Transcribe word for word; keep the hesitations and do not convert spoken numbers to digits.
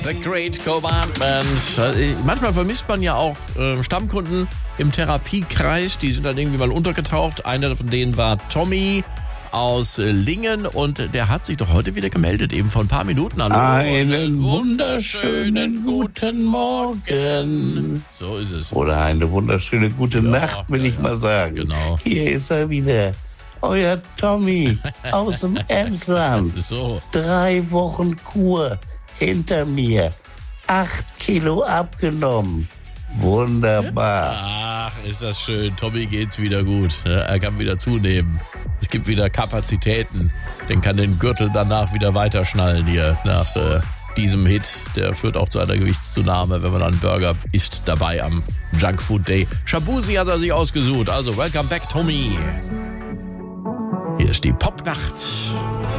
The Great Commandment. Manchmal vermisst man ja auch äh, Stammkunden im Therapiekreis. Die sind dann irgendwie mal untergetaucht. Einer von denen war Tommy aus Lingen und der hat sich doch heute wieder gemeldet, eben vor ein paar Minuten. Hallo. Einen wunderschönen guten Morgen. So ist es. Oder eine wunderschöne gute Ja, Nacht, will ja, ich ja. mal sagen. Genau. Hier ist er wieder. Euer Tommy aus dem Emsland. So. Drei Wochen Kur hinter mir. Acht Kilo abgenommen. Wunderbar. Ach, ist das schön. Tommy geht's wieder gut. Er kann wieder zunehmen. Es gibt wieder Kapazitäten. Den kann den Gürtel danach wieder weiterschnallen hier nach äh, diesem Hit. Der führt auch zu einer Gewichtszunahme, wenn man einen Burger isst, dabei am Junkfood Day. Shabuzi hat er sich ausgesucht. Also, welcome back, Tommy. Hier ist die Popnacht.